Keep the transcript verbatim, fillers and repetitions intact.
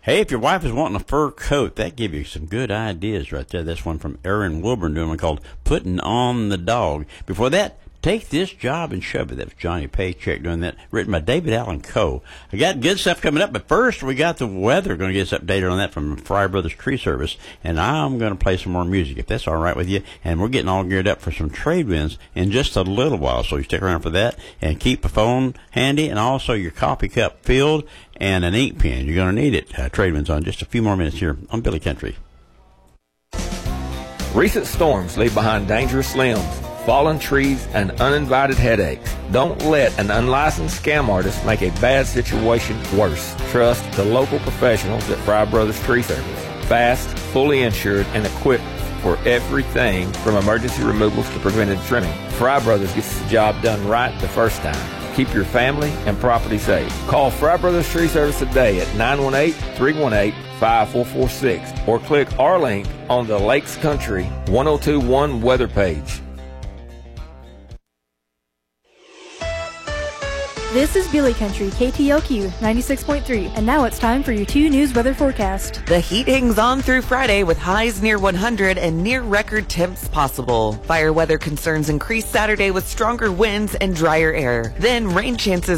Hey, if your wife is wanting a fur coat, that give you some good ideas right there. That's one from Aaron Wilburn doing one called Putting on the Dog. Before that, Take This Job and Shove It. That was Johnny Paycheck doing that, written by David Allen Coe. I got good stuff coming up, but first we got the weather. Going to get us updated on that from Fry Brothers Tree Service, and I'm going to play some more music, if that's all right with you. And we're getting all geared up for some trade winds in just a little while, so you stick around for that. And keep a phone handy, and also your coffee cup filled, and an ink pen. You're going to need it. Uh, trade winds on just a few more minutes here on Billy Country. Recent storms leave behind dangerous limbs, fallen trees, and uninvited headaches. Don't let an unlicensed scam artist make a bad situation worse. Trust the local professionals at Fry Brothers Tree Service. Fast, fully insured, and equipped for everything from emergency removals to preventive trimming. Fry Brothers gets the job done right the first time. Keep your family and property safe. Call Fry Brothers Tree Service today at nine one eight, three one eight, five four four six or click our link on the Lakes Country one oh two one weather page. This is Billy Country, K T L Q ninety-six point three, and now it's time for your two news weather forecast. The heat hangs on through Friday with highs near one hundred and near record temps possible. Fire weather concerns increase Saturday with stronger winds and drier air. Then rain chances